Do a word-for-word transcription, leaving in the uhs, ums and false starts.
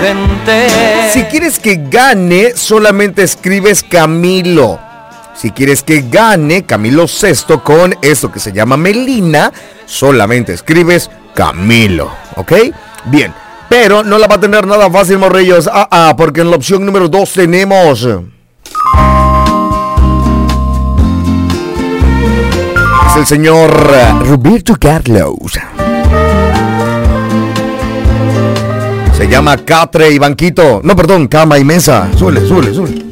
gente. Si quieres que gane, solamente escribes Camilo. Si quieres que gane Camilo Sesto con esto que se llama Melina, solamente escribes Camilo, ¿ok? Bien, pero no la va a tener nada fácil, morrillos. Ah, ah, porque en la opción número dos tenemos... es el señor Roberto Carlos. Se llama Catre y Banquito. No, perdón, Cama y Mesa. Súbele, súbele, súbele.